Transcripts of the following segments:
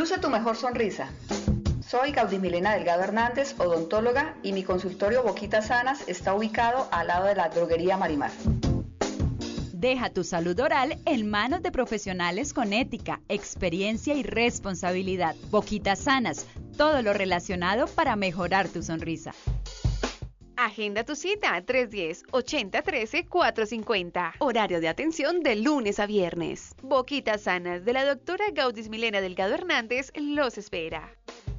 Luce tu mejor sonrisa. Soy Gaudimilena Delgado Hernández, odontóloga, y mi consultorio Boquitas Sanas está ubicado al lado de la droguería Marimar. Deja tu salud oral en manos de profesionales con ética, experiencia y responsabilidad. Boquitas Sanas, todo lo relacionado para mejorar tu sonrisa. Agenda tu cita 310-8013-450. Horario de atención de lunes a viernes. Boquitas Sanas de la doctora Gaudismilena Delgado Hernández los espera.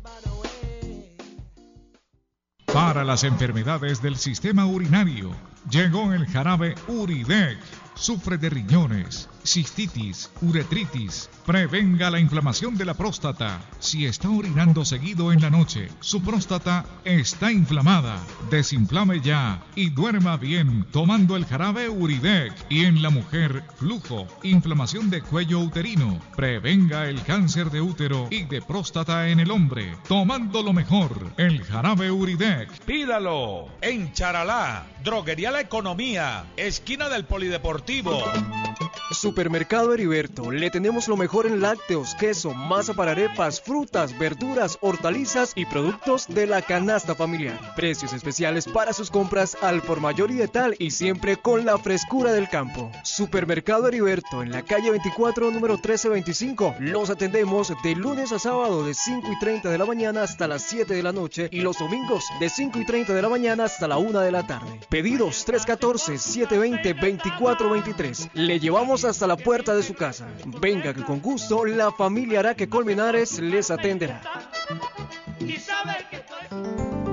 Para las enfermedades del sistema urinario, llegó el jarabe Uridec. Sufre de riñones, cistitis, uretritis. Prevenga la inflamación de la próstata. Si está orinando seguido en la noche, su próstata está inflamada. Desinflame ya y duerma bien tomando el jarabe Uridec. Y en la mujer, flujo, inflamación de cuello uterino. Prevenga el cáncer de útero y de próstata en el hombre, tomando lo mejor, el jarabe Uridec. Pídalo en Charalá, Droguería La Economía, esquina del Polideportivo. Supermercado Heriberto, le tenemos lo mejor en lácteos, queso, masa para arepas, frutas, verduras, hortalizas y productos de la canasta familiar. Precios especiales para sus compras al por mayor y de tal, y siempre con la frescura del campo. Supermercado Heriberto, en la calle 24, número 1325. Los atendemos de lunes a sábado de 5:30 de la mañana hasta las 7 de la noche y los domingos de 5:30 de la mañana hasta la 1 de la tarde. Pedidos 314-720-2423. Le llevamos hasta la puerta de su casa. Venga, que con gusto la familia Araque Colmenares les atenderá.